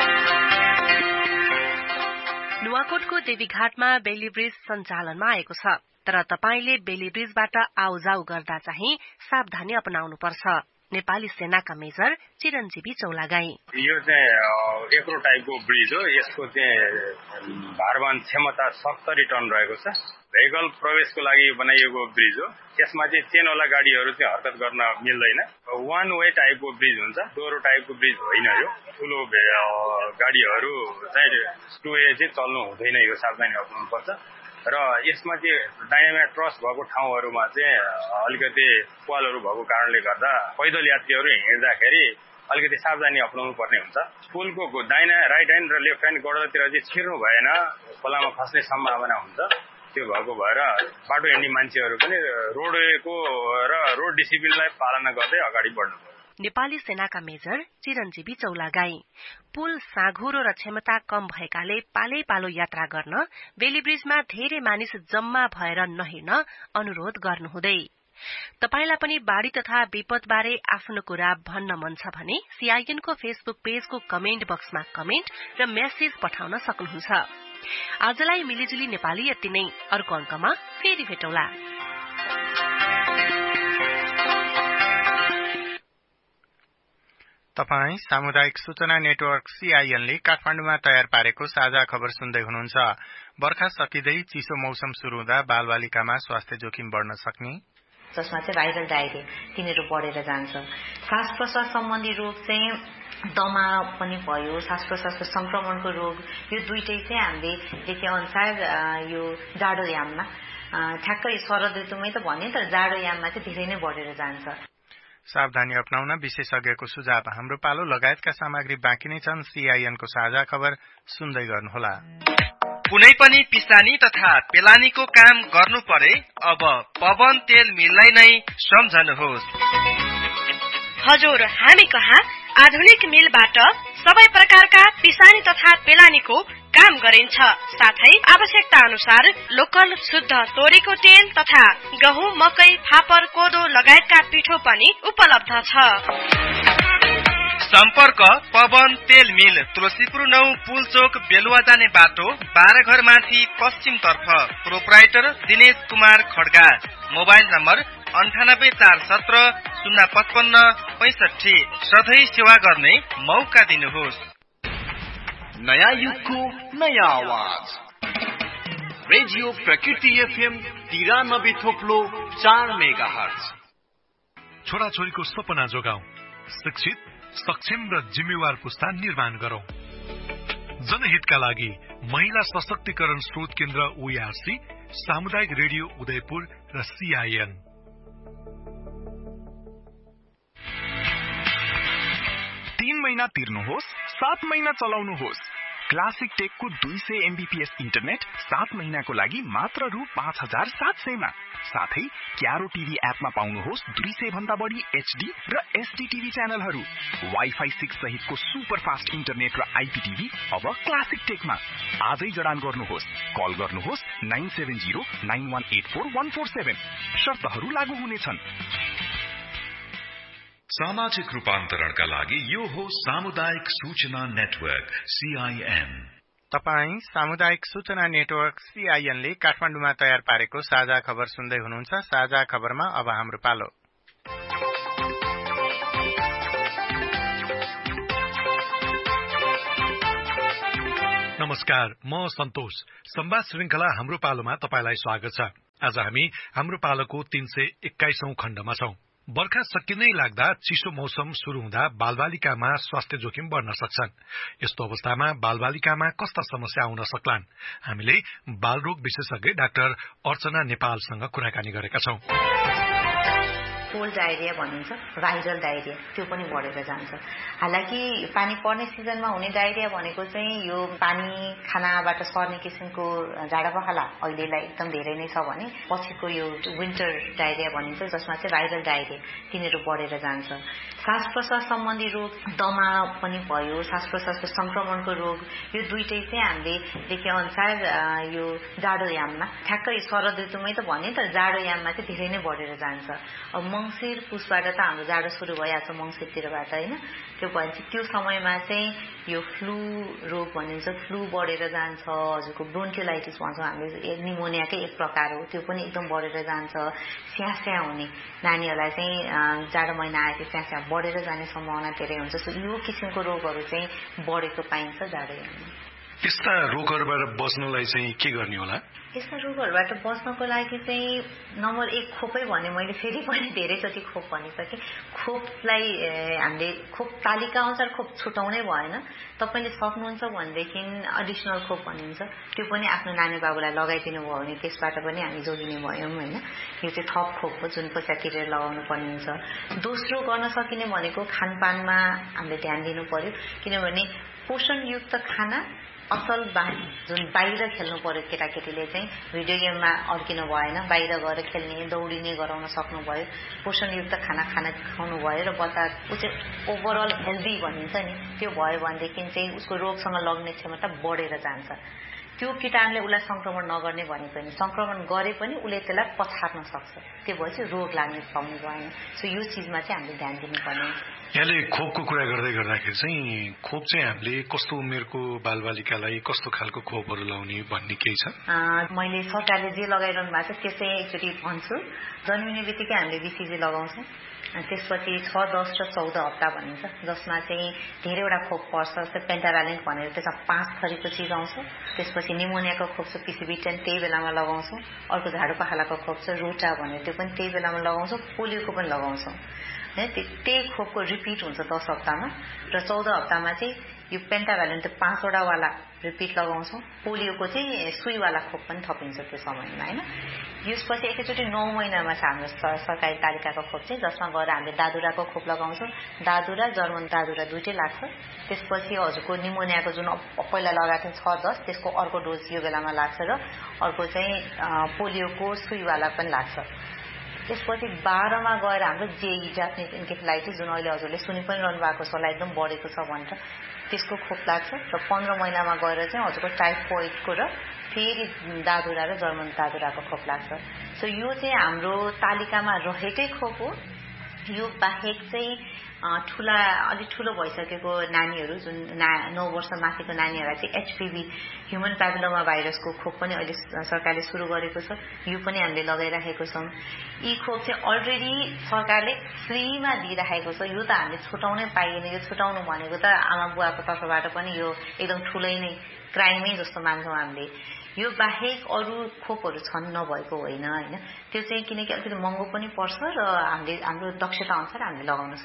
नुवाकोटको देवीघाटमा बेली ब्रिज सञ्चालनमा आएको छ, तर तपाईले बेली ब्रिजबाट आउजाउ गर्दा चाहिँ सावधानी अपनाउनुपर्छ। नेपाली सेनाका मेजर चिरञ्जीवी चौलागाई यो चाहिँ एक्रो टाइपको ब्रिज हो। यसको चाहिँ भारवहन क्षमता सत्तरी टन रहेको छ। भेहिकल प्रवेशको लागि बनाइएको ब्रिज हो। यसमा चाहिँ चेनवाला गाडीहरू चाहिँ हरकत गर्न मिल्दैन। वान वे टाइपको ब्रिज हुन्छ, दोहोरो टाइपको ब्रिज होइन। यो ठुलो गाडीहरू चाहिँ टु वे चाहिँ चल्नु हुँदैन, यो सावधानी अप्नाउनुपर्छ। र यसमा चाहिँ दायाँमा ट्रस भएको ठाउँहरूमा चाहिँ अलिकति पालहरू भएको कारणले गर्दा पैदल यात्रीहरू हिँड्दाखेरि अलिकति सावधानी अप्नाउनु पर्ने हुन्छ। पुलको दाहिना राइट ह्यान्ड र लेफ्ट ह्यान्ड गोडतिर चाहिँ छिर्नु भएन, खोलामा खस्ने सम्भावना हुन्छ। त्यो भएको भएर बाटो हिँड्ने मान्छेहरू पनि रोडवेको र रोड डिसिप्लिनलाई पालना गर्दै अगाडि बढ्नु। नेपाली सेनाका मेजर चिरञ्जीवी चौलागाई पुल साँघुरो र क्षमता कम भएकाले पालै पालो यात्रा गर्न बेली ब्रिजमा धेरै मानिस जम्मा भएर नहिँड्न अनुरोध गर्नुहुँदै तपाईलाई पनि बाढ़ी तथा विपदबारे आफ्नो कुरा भन्न मन छ भने सीआईएनको फेसबुक पेजको कमेन्ट बक्समा कमेन्ट र मेसेज पठाउन सक्नुहुन्छ। आजलाई मिलिजुली नेपाली यति नै, अर्को अंकमा फेरि भेटौला। तपाई सामुदायिक सूचना नेटवर्क सीआईएनले काठमाडौँमा तयार पारेको साझा खबर सुन्दै हुनुहुन्छ। बर्खा सकिँदै चिसो मौसम शुरू हुँदा बालबालिकामा स्वास्थ्य जोखिम बढ्न सक्ने, जसमा चाहिँ भाइरल डायरिया तिनीहरू बढेर जान्छ। श्वास प्रश्वास सम्बन्धी रोग चाहिँ दमा पनि भयो, श्वास प्रश्वासको संक्रमणको रोग, यो दुईटै चाहिँ हामीले देखे अनुसार यो जाडो याममा ठ्याक्कै शरद ऋतुमै त भन्यो, तर जाडो याममा चाहिँ धेरै नै बढेर जान्छ। सावधानी अपनाउन विशेषज्ञको सुझाव। हाम्रो पालो लगायतका सामग्री बाँकी नै छन्। सीआईएनको साझा खबर सुन्दै गर्नुहोला। कुनै पनि पिसानी तथा पेलानीको काम गर्नु परे अब पवन तेल मिललाई नै सम्झनुहोस्। हजुर, हामी कहाँ आधुनिक मिलबाट सबै प्रकारका पिसानी तथा पेलानीको काम गरिन्छ। साथै आवश्यकता अनुसार लोकल शुद्ध तोरीको तेल तथा गहुँ, मकै, फापर, कोदो लगायतका पिठो पनि उपलब्ध छ। सम्पर्क पवन तेल मिल, तुलसीपुर नौ पुल चोक, बेलुवा जाने बाटो, बाह्र घर माथि पश्चिम तर्फ। Proprietor Dinesh Kumar Kharga. Mobile number अन्ठानब्बे चार सत्र शून्य पचपन्न पैसठी। सधैँ सेवा गर्ने मौका दिनुहोस्। नयाँ युगको नयाँ आवाज रेडियो प्रकृति एफएम तिरानब्बे थोप्लो चार मेगा हर्ज। छोराछोरीको सपना जोगाऊ, शिक्षित, सक्षम र जिम्मेवार पुस्ता निर्माण गरौं। जनहितका लागि महिला सशक्तिकरण स्रोत केन्द्र ओआरसी, सामुदायिक रेडियो उदयपुर र सीआईएन। तीन महीना तिर्नुहोस्, सात महीना चलाउनुहोस्, क्लासिक टेकको दुई सय एमबीपीएस इन्टरनेट सात महिनाको लागि मात्र रु पाँच हजार सात सयमा। साथै क्यारो टिभी एपमा पाउनुहोस् दुई सय भन्दा बढी एचडी र एसडी टिभी च्यानलहरू। वाइफाई सिक्स सहितको सुपर फास्ट इन्टरनेट र आइपीटिभी अब क्लासिक टेकमा। आजै जडान गर्नुहोस्। कल गर्नुहोस् nine seven zero nine one eight four one four seven. शर्तहरू लागू हुनेछन्। सामाजिक रूपान्तरणका लागि यो हो सामुदायिक सूचना नेटवर्क सीआईएन। तपाई सामुदायिक सूचना नेटवर्क सीआईएन ले काठमाडौँमा तयार पारेको साझा खबर सुन्दै हुनुहुन्छ। साझा खबरमा अब हाम्रो पालो। नमस्कार, म सन्तोष। संवाद श्रृंखला हाम्रो पालोमा तपाईलाई स्वागत छ। आज हामी हाम्रो पालोको तीन सय एक्काइसौं खण्डमा छौं। बर्खा सकिनै लाग्दा चिसो मौसम शुरू हुँदा बालबालिकामा स्वास्थ्य जोखिम बढ्न सक्छन्। यस्तो अवस्थामा बालबालिकामा कस्ता समस्या आउन सक्लान्? हामीले बालरोग विशेषज्ञ डाक्टर अर्चना नेपालसँग कुराकानी गरेका छौं। कोल्ड डायरिया भनिन्छ, भाइरल डायरिया, त्यो पनि बढेर जान्छ। हालाकि पानी पर्ने सिजनमा हुने डायरिया भनेको चाहिँ यो पानी खानाबाट सर्ने किसिमको झाडा पखाला अहिलेलाई एकदम धेरै नै छ भने पछिको यो विन्टर डायरिया भनिन्छ जसमा चाहिँ भाइरल डायरिया तिनीहरू बढेर जान्छ। श्वास प्रश्वास सम्बन्धी रोग, दमा पनि भयो, श्वास प्रश्वासको संक्रमणको रोग, यो दुईटै चाहिँ हामीले देखे अनुसार यो जाडो याममा, ठ्याक्कै शरद ऋतुमै त भने तर जाडो याममा चाहिँ धेरै नै बढेर जान्छ। अब मंसिर पुसबाट त हाम्रो जाडो सुरु भइहाल्छ मंसिरतिरबाट हैन। त्यो भन्छ त्यो समयमा चाहिँ यो फ्लू रोग भनिन्छ, फ्लू बढेर जान्छ। हजुरको ब्रोन्कियोलाइटिस भन्छौँ हामीले, निमोनियाकै एक प्रकार हो, त्यो पनि एकदम बढेर जान्छ। स्यास्या हुने नानीहरूलाई चाहिँ जाडो महिना आएपछि स्यास्या बढेर जाने सम्भावना धेरै हुन्छ। सो यो किसिमको रोगहरू चाहिँ बढेको पाइन्छ जाडो याममा। यस्ता रोगहरूबाट बच्नलाई चाहिँ के गर्ने होला? यस्ता रोगहरूबाट बच्नको लागि चाहिँ नम्बर एक खोपै भने मैले फेरि पनि धेरैचोटि खोप भनिसकेँ। खोपलाई हामीले खोप तालिका अनुसार खोप छुटाउनै भएन। तपाईँले सक्नुहुन्छ भनेदेखि एडिसनल खोप भनिन्छ, त्यो पनि आफ्नो नानी बाबुलाई लगाइदिनु भयो भने त्यसबाट पनि हामी जोगिने भयौँ होइन। यो चाहिँ थप खोप हो जुन पैसा तिरेर लगाउनु पर्ने हुन्छ। दोस्रो गर्न सकिने भनेको खानपानमा हामीले ध्यान दिनु पर्यो, किनभने पोषणयुक्त खाना, असल बानी जुन बाहिर खेल्नु पर्यो। केटाकेटीले चाहिँ भिडियो गेममा अड्किनु भएन, बाहिर गएर खेल्ने दौडिने गराउन सक्नुभयो, पोषणयुक्त खाना खाना खुवाउनु भयो र बच्चा ऊ चाहिँ ओभरअल हेल्दी भनिन्छ नि, त्यो भयो भनेदेखि चाहिँ उसको रोगसँग लग्ने क्षमता बढेर जान्छ। त्यो कीटाणुले उसलाई संक्रमण नगर्ने भने पनि संक्रमण गरे पनि उसले त्यसलाई पछार्न सक्छ, त्यो भएपछि रोग लाग्ने पाउने भएन। सो यो चिजमा चाहिँ हामीले ध्यान दिनुपर्ने। यहाँले खोपको कुरा गर्दै गर्दाखेरि चाहिँ खोप चाहिँ हामीले कस्तो उमेरको बालबालिकालाई कस्तो खालको खोपहरू लगाउने भन्ने केही छ? मैले सरकारले जे लगाइरहनु भएको छ त्यसै एकचोटि भन्छु। जन्मिने बित्तिकै हामीले बीसीजी लगाउँछौँ। त्यसपछि छ दस र चौध हप्ता भनिन्छ जसमा चाहिँ धेरैवटा खोप पर्छ। जस्तै पेन्टारालिन भनेर त्यसमा पाँच थरीको चिज आउँछ। त्यसपछि निमोनियाको खोप छ पिसिबी टेन, त्यही बेलामा लगाउँछौँ। अर्को झाडो पखालाको खोप छ रोटा भनेर, त्यो पनि त्यही बेलामा लगाउँछौँ। पोलियोको पनि लगाउँछौँ। त्यही खोपको रिपिट हुन्छ दस हप्तामा र चौध हप्तामा चाहिँ यो पेन्टाभ्यालेन्ट त पाँचवटा वाला रिपिट लगाउँछौँ। पोलियोको चाहिँ सुईवाला खोप पनि थपिन्छ त्यो समयमा होइन। यसपछि एकैचोटि नौ महिनामा छ हाम्रो सरकारी तालिकाको खोप चाहिँ, जसमा गएर हामीले दादुराको खोप लगाउँछौँ। दादुरा जर्मन दादुरा दुइटै लाग्छ। त्यसपछि हजुरको निमोनियाको जुन पहिला लगाएको थियो छ दस, त्यसको अर्को डोज यो बेलामा लाग्छ र अर्को चाहिँ पोलियोको सुईवाला पनि लाग्छ। त्यसपछि बाह्रमा गएर हाम्रो जेई जापानिज इन्केफेलाइटिस जुन अहिले हजुरले सुनि पनि रहनु भएको छ होला एकदम बढेको छ भनेर, त्यसको खोप लाग्छ र पन्ध्र महिनामा गएर चाहिँ हजुरको टाइफोइडको र फेरि दादुरा र जर्मन दादुराको खोप लाग्छ। सो यो चाहिँ हाम्रो तालिकामा रहेकै खोप हो। यो बाहेक चाहिँ ठुला अलिक ठुलो भइसकेको नानीहरू जुन ना नौ वर्ष माथिको नानीहरूलाई चाहिँ एचपीभी ह्युमन प्यापिलोमा भाइरसको खोप पनि अहिले सरकारले सुरु गरेको छ। यो पनि हामीले लगाइराखेको छौँ। यी खोप चाहिँ अलरेडी सरकारले फ्रीमा दिइराखेको छ। यो त हामीले छुटाउनै पाइएन। यो छुटाउनु भनेको त आमा बुवाको तर्फबाट पनि यो एकदम ठुलै नै क्राइमै जस्तो मान्छौँ हामीले। यो बाहेक अरू खोपहरू छन् नभएको होइन होइन। त्यो चाहिँ किनकि अलिकति महँगो पनि पर्छ र हामीले हाम्रो दक्षता अनुसार हामीले लगाउन सक्छौँ अरू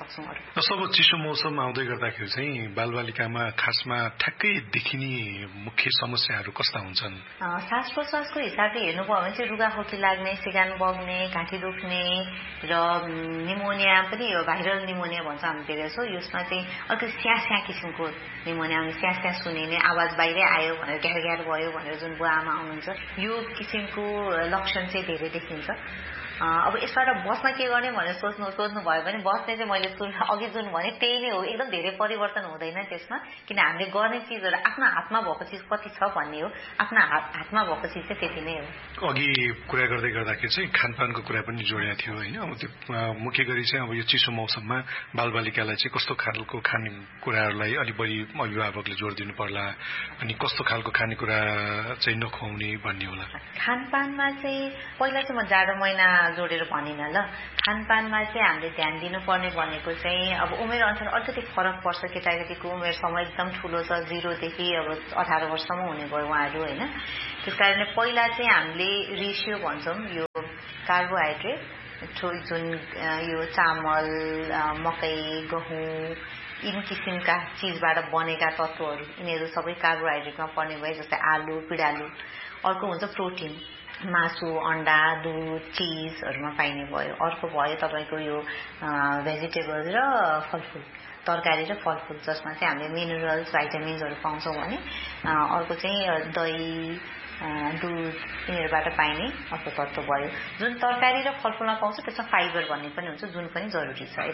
सब चिसो मौसम आउँदै गर्दाखेरि चाहिँ बालबालिकामा खासमा ठ्याक्कै देखिने मुख्य समस्याहरू कस्ता हुन्छन्? श्वास प्रश्वासको हिसाबले हेर्नुभयो भने चाहिँ रुगाखोकी लाग्ने, सिगान बग्ने, घाँटी दुख्ने र निमोनिया पनि भाइरल निमोनिया भन्छ हामीले यसो, यसमा चाहिँ अर्को स्या स्या किसिमको निमोनिया आउने, स्या स्या सुनिने, आवाज बाहिरै आयो भनेर ग्यार ग्यार भयो भनेर जुन बुवा आमा आउनुहुन्छ यो किसिमको लक्षण चाहिँ धेरै देखिन्छ। अब यसबाट बस्न के गर्ने भनेर सोच्नु सोध्नु भयो भने बस्ने चाहिँ मैले अघि जुन भने त्यही नै हो, एकदम धेरै परिवर्तन हुँदैन त्यसमा, किन हामीले गर्ने चिजहरू आफ्नो हातमा भएको चिज कति छ भन्ने हो, आफ्नो हातमा भएको चिज चाहिँ त्यति नै हो। अघि कुरा गर्दै गर्दाखेरि चाहिँ खानपानको कुरा पनि जोडिएको थियो होइन, अब त्यो मुख्य गरी चाहिँ अब यो चिसो मौसममा बालबालिकालाई चाहिँ कस्तो खालको खानेकुराहरूलाई अलिक बढी अभिभावकले जोड दिनु पर्ला अनि कस्तो खालको खानेकुरा चाहिँ नखुवाउने भन्ने होला? खानपानमा चाहिँ पहिला चाहिँ म जाडो महिना जोडेर भनिनँ ल, खानपानमा चाहिँ हामीले ध्यान दिनुपर्ने भनेको चाहिँ अब उमेर अनुसार अलिकति फरक पर्छ। केटाकेटीको उमेर समय एकदम ठुलो छ, जिरोदेखि अब अठार वर्षसम्म हुने भयो उहाँहरू होइन, त्यस कारणले पहिला चाहिँ हामीले रेसियो भन्छौँ यो कार्बोहाइड्रेट जुन यो चामल, मकै, गहुँ यिन किसिमका चिजबाट बनेका तत्त्वहरू यिनीहरू सबै कार्बोहाइड्रेटमा पर्ने भए, जस्तै आलु, पिँडालु। अर्को हुन्छ प्रोटिन, मासु, अन्डा, दुध, चिजहरूमा पाइने भयो। अर्को भयो तपाईँको यो भेजिटेबल्स र फलफुल, तरकारी र फलफुल जसमा चाहिँ हामीले मिनरल्स, भाइटामिन्सहरू पाउँछौँ भने। अर्को चाहिँ दही, दुध यिनीहरूबाट पाइने अर्को तत्त्व भयो। जुन तरकारी र फलफुलमा पाउँछ त्यसमा फाइबर भन्ने पनि हुन्छ, जुन पनि जरुरी छ।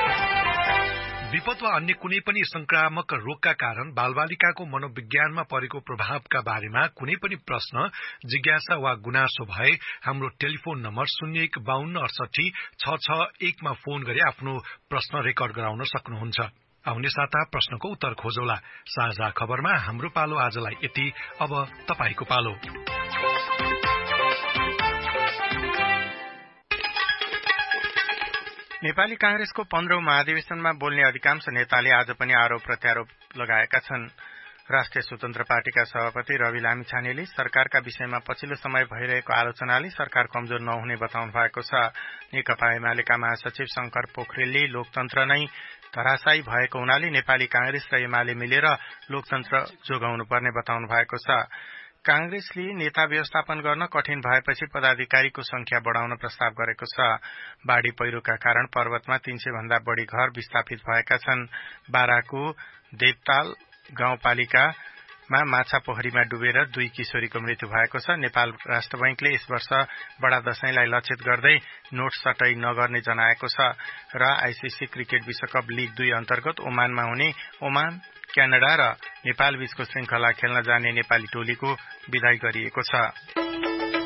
विपद वा अन्य कुनै पनि संक्रामक रोगका कारण बालबालिकाको मनोविज्ञानमा परेको प्रभावका बारेमा कुनै पनि प्रश्न, जिज्ञासा वा गुनासो भए हाम्रो टेलिफोन नम्बर शून्य एक बाहन्न अडसठी छ छ एकमा फोन गरी आफ्नो प्रश्न रेकर्ड गराउन सक्नुहुन्छ। आउने साता प्रश्नको उत्तर खोजौला। साझा खबरमा हाम्रो पालो आजलाई यति। अब तपाईको पालो। नेपाली कांग्रेसको पन्ध्रौं महाधिवेशनमा बोल्ने अधिकांश नेताले आज पनि आरोप प्रत्यारोप लगाएका छन्। राष्ट्रिय स्वतन्त्र पार्टीका सभापति रवि लामिछानेले सरकारका विषयमा पछिल्लो समय भइरहेको आलोचनाले सरकार कमजोर नहुने बताउनु भएको छ। नेकपा एमालेका महासचिव शंकर पोखरेलले लोकतन्त्र नै धराशायी भएको हुनाले नेपाली कांग्रेस र एमाले मिलेर लोकतन्त्र जोगाउनु पर्ने बताउनु भएको छ। कांग्रेसले नेता व्यवस्थापन गर्न कठिन भएपछि पदाधिकारीको संख्या बढ़ाउन प्रस्ताव गरेको छ। बाढ़ी पहिरोका कारण पर्वतमा तीन सय भन्दा बढ़ी घर विस्थापित भएका छन्। बाराको देवताल गाउँपालिकामा माछा पोखरीमा डुबेर दुई किशोरीको मृत्यु भएको छ। नेपाल राष्ट्र बैंकले यस वर्ष बडा दशैंलाई लक्षित गर्दै नोट सटै नगर्ने जनाएको छ र आईसीसी क्रिकेट विश्वकप लीग दुई अन्तर्गत ओमानमा हुने ओमान, क्यानाडा र नेपाल बीचको श्रृंखला खेल्न जाने नेपाली टोलीको विदाई गरिएको छ।